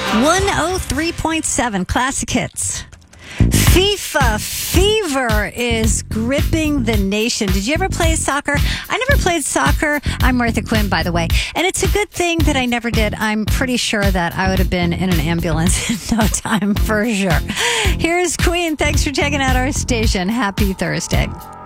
103.7 Classic Hits. FIFA fever is gripping the nation. Did you ever play soccer? I never played soccer. I'm Martha Quinn, by the way. And it's a good thing that I never did. I'm pretty sure that I would have been in an ambulance in no time, for sure. Here's Queen. Thanks for checking out our station. Happy Thursday.